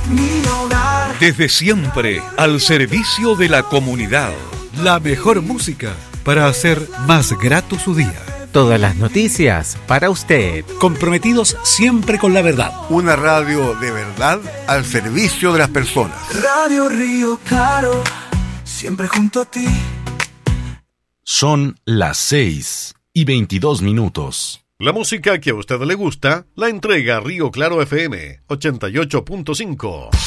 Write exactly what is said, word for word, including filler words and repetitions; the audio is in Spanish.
mi hogar. Desde siempre, al servicio de la comunidad. La mejor música para hacer más grato su día. Todas las noticias para usted. Comprometidos siempre con la verdad. Una radio de verdad al servicio de las personas. Radio Río Claro, siempre junto a ti. Son las seis y veintidós minutos. La música que a usted le gusta la entrega Río Claro F M ochenta y ocho punto cinco.